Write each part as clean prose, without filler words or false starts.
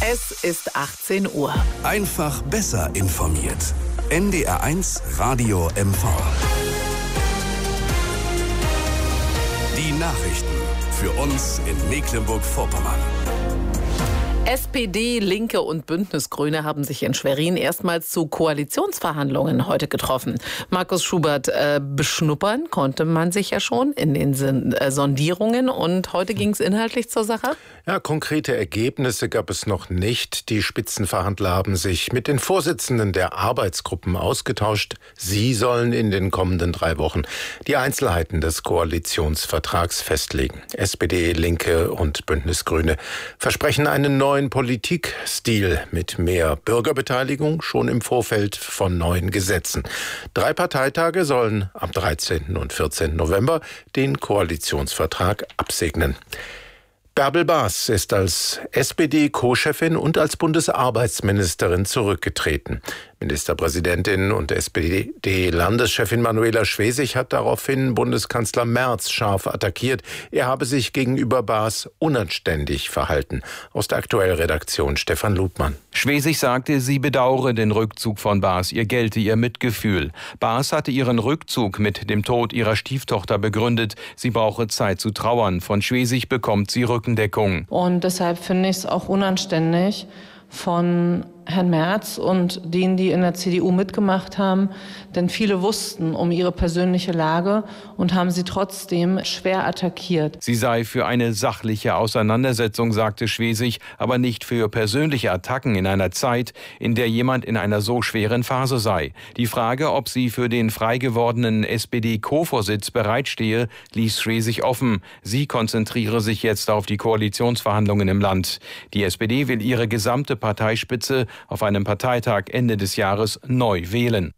Es ist 18 Uhr. Einfach besser informiert. NDR1 Radio MV. Die Nachrichten für uns in Mecklenburg-Vorpommern. SPD, Linke und Bündnis-Grüne haben sich in Schwerin erstmals zu Koalitionsverhandlungen heute getroffen. Markus Schubert, beschnuppern konnte man sich ja schon in den Sondierungen und heute ging es inhaltlich zur Sache? Ja, konkrete Ergebnisse gab es noch nicht. Die Spitzenverhandler haben sich mit den Vorsitzenden der Arbeitsgruppen ausgetauscht. Sie sollen in den kommenden 3 Wochen die Einzelheiten des Koalitionsvertrags festlegen. SPD, Linke und Bündnis-Grüne versprechen einen neuen Politikstil mit mehr Bürgerbeteiligung schon im Vorfeld von neuen Gesetzen. 3 Parteitage sollen am 13. und 14. November den Koalitionsvertrag absegnen. Bärbel Baas ist als SPD-Co-Chefin und als Bundesarbeitsministerin zurückgetreten. Ministerpräsidentin und SPD-Landeschefin Manuela Schwesig hat daraufhin Bundeskanzler Merz scharf attackiert. Er habe sich gegenüber Baas unanständig verhalten. Aus der Aktuell-Redaktion Stefan Ludmann. Schwesig sagte, sie bedauere den Rückzug von Baas, ihr gelte ihr Mitgefühl. Baas hatte ihren Rückzug mit dem Tod ihrer Stieftochter begründet. Sie brauche Zeit zu trauern. Von Schwesig bekommt sie Rückendeckung. Und deshalb finde ich es auch unanständig von Herrn Merz und denen, die in der CDU mitgemacht haben, denn viele wussten um ihre persönliche Lage und haben sie trotzdem schwer attackiert. Sie sei für eine sachliche Auseinandersetzung, sagte Schwesig, aber nicht für persönliche Attacken in einer Zeit, in der jemand in einer so schweren Phase sei. Die Frage, ob sie für den frei gewordenen SPD-Co-Vorsitz bereitstehe, ließ Schwesig offen. Sie konzentriere sich jetzt auf die Koalitionsverhandlungen im Land. Die SPD will ihre gesamte Parteispitze auf einem Parteitag Ende des Jahres neu wählen.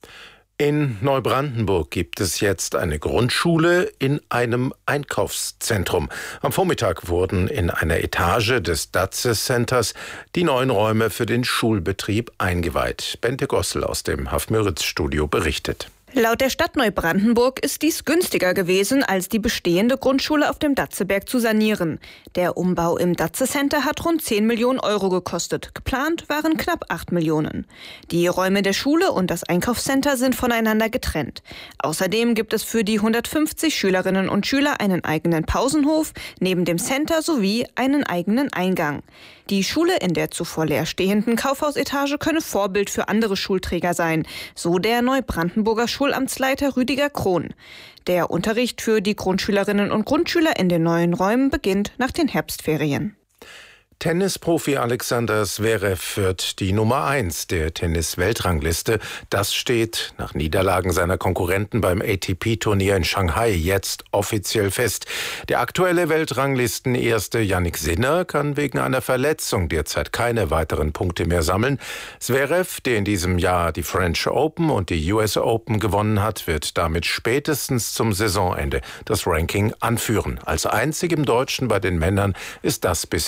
In Neubrandenburg gibt es jetzt eine Grundschule in einem Einkaufszentrum. Am Vormittag wurden in einer Etage des Datze Centers die neuen Räume für den Schulbetrieb eingeweiht. Bente Gossel aus dem Haff-Möritz-Studio berichtet. Laut der Stadt Neubrandenburg ist dies günstiger gewesen, als die bestehende Grundschule auf dem Datzeberg zu sanieren. Der Umbau im Datze Center hat rund 10 Millionen Euro gekostet. Geplant waren knapp 8 Millionen. Die Räume der Schule und das Einkaufscenter sind voneinander getrennt. Außerdem gibt es für die 150 Schülerinnen und Schüler einen eigenen Pausenhof, neben dem Center sowie einen eigenen Eingang. Die Schule in der zuvor leerstehenden Kaufhausetage könne Vorbild für andere Schulträger sein, so der Neubrandenburger Schulamtsleiter Rüdiger Krohn. Der Unterricht für die Grundschülerinnen und Grundschüler in den neuen Räumen beginnt nach den Herbstferien. Tennisprofi Alexander Zverev führt die Nummer 1 der Tennis-Weltrangliste. Das steht nach Niederlagen seiner Konkurrenten beim ATP-Turnier in Shanghai jetzt offiziell fest. Der aktuelle Weltranglisten-Erste Jannik Sinner kann wegen einer Verletzung derzeit keine weiteren Punkte mehr sammeln. Zverev, der in diesem Jahr die French Open und die US Open gewonnen hat, wird damit spätestens zum Saisonende das Ranking anführen. Als einzigem Deutschen bei den Männern ist das bisher